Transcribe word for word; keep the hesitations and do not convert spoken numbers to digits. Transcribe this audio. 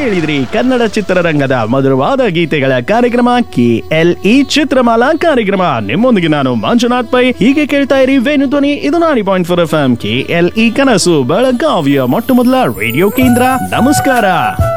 ಕೇಳಿದ್ರಿ ಕನ್ನಡ ಚಿತ್ರರಂಗದ ಮಧುರವಾದ ಗೀತೆಗಳ ಕಾರ್ಯಕ್ರಮ ಕೆ ಎಲ್ ಇ ಚಿತ್ರಮಾಲಾ ಕಾರ್ಯಕ್ರಮ. ನಿಮ್ಮೊಂದಿಗೆ ನಾನು ಮಂಜುನಾಥ್ ಪೈ. ಹೀಗೆ ಕೇಳ್ತಾ ಇರಿ ವೇಣು ಧ್ವನಿ. ಇದು ನಾಡಿ point four F M K L E ಕನಸು ಬೆಳಗಾವಿಯ ಮೊಟ್ಟ ಮೊದಲ ರೇಡಿಯೋ ಕೇಂದ್ರ. ನಮಸ್ಕಾರ.